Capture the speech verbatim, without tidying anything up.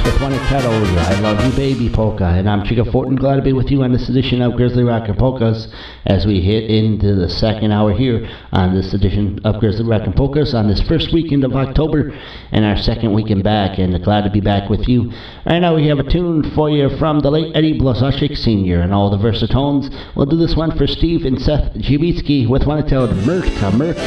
with one of Carol's I Love You Baby polka. And I'm Chica Fortin, glad to be with you on this edition of Grizzly Rockin' Polkas as we hit into the second hour here on this edition of Grizzly Rockin' Polkas on this first weekend of October and our second weekend back, and glad to be back with you. Right now we have a tune for you from the late Eddie Blazonczyk Senior and all the Versatones. We'll do this one for Steve and Seth Jabitsky with one entitled Mirka Mirka.